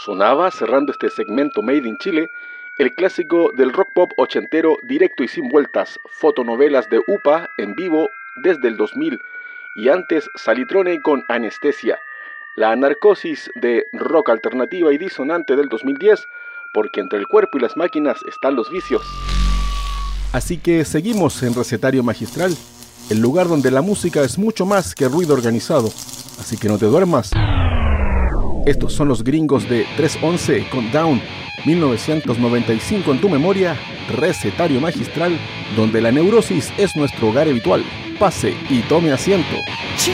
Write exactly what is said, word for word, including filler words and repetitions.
Sonaba, cerrando este segmento Made in Chile, el clásico del rock pop ochentero directo y sin vueltas, fotonovelas de U P A en vivo desde el dos mil, y antes Salitrone con Anestesia, la narcosis de rock alternativa y disonante del dos mil diez, porque entre el cuerpo y las máquinas están los vicios. Así que seguimos en Recetario Magistral, el lugar donde la música es mucho más que ruido organizado, así que no te duermas. Estos son los gringos de trescientos once con Down, mil novecientos noventa y cinco en tu memoria, Recetario Magistral, donde la neurosis es nuestro hogar habitual. Pase y tome asiento.